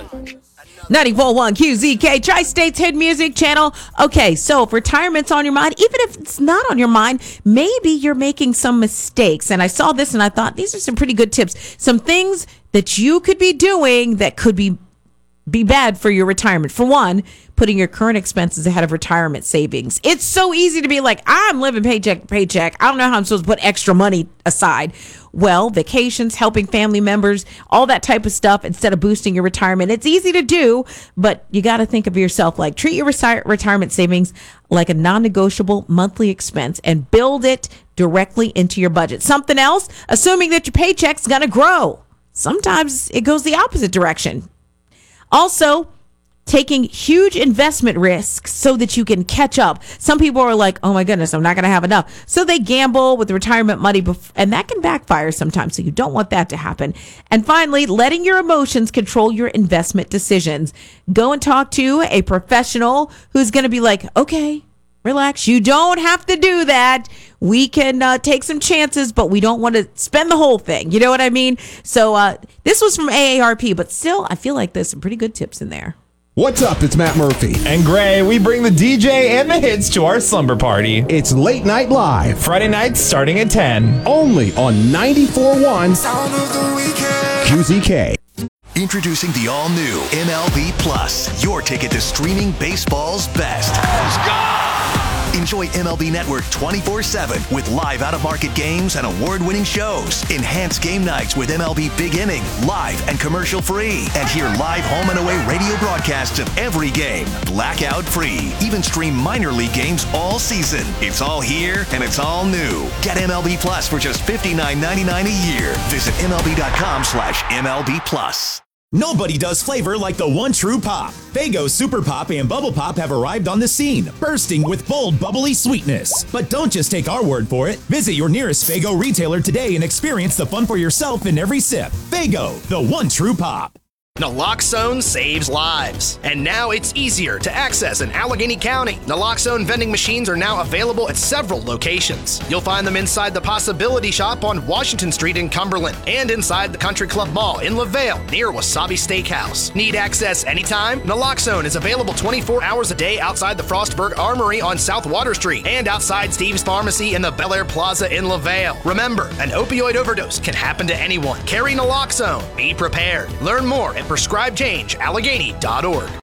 94.1 QZK, Tri-State's hit music channel. Okay, so if retirement's on your mind, even if it's not on your mind, maybe you're making some mistakes. And I saw this and I thought, these are some pretty good tips. Some things that you could be doing that could be bad for your retirement. For one, putting your current expenses ahead of retirement savings. It's so easy to be like, I'm living paycheck to paycheck. I don't know how I'm supposed to put extra money aside. Well, vacations, helping family members, all that type of stuff instead of boosting your retirement. It's easy to do, but you got to think of yourself like treat your retirement savings like a non-negotiable monthly expense and build it directly into your budget. Something else, assuming that your paycheck's going to grow. Sometimes it goes the opposite direction. Also, taking huge investment risks so that you can catch up. Some people are like, oh my goodness, I'm not going to have enough. So they gamble with retirement money, and that can backfire sometimes. So you don't want that to happen. And finally, letting your emotions control your investment decisions. Go and talk to a professional who's going to be like, okay, relax. You don't have to do that. We can take some chances, but we don't want to spend the whole thing. You know what I mean? So this was from AARP, but still, I feel like there's some pretty good tips in there. What's up? It's Matt Murphy. And Gray, we bring the DJ and the hits to our slumber party. It's Late Night Live. Friday nights starting at 10. Only on 94.1 QZK. Introducing the all-new MLB Plus, your ticket to streaming baseball's best. Let's go! Enjoy MLB Network 24/7 with live out-of-market games and award-winning shows. Enhance game nights with MLB Big Inning, live and commercial-free. And hear live home and away radio broadcasts of every game, blackout-free. Even stream minor league games all season. It's all here and it's all new. Get MLB Plus for just $59.99 a year. Visit MLB.com/MLB Plus. Nobody does flavor like the one true pop. Faygo Super Pop and Bubble Pop have arrived on the scene, bursting with bold, bubbly sweetness. But don't just take our word for it. Visit your nearest Faygo retailer today and experience the fun for yourself in every sip. Faygo, the one true pop. Naloxone saves lives. And now it's easier to access in Allegheny County. Naloxone vending machines are now available at several locations. You'll find them inside the Possibility Shop on Washington Street in Cumberland and inside the Country Club Mall in LaVale near Wasabi Steakhouse. Need access anytime? Naloxone is available 24 hours a day outside the Frostburg Armory on South Water Street and outside Steve's Pharmacy in the Bel Air Plaza in LaVale. Remember, an opioid overdose can happen to anyone. Carry Naloxone. Be prepared. Learn more at prescribechangeallegheny.org.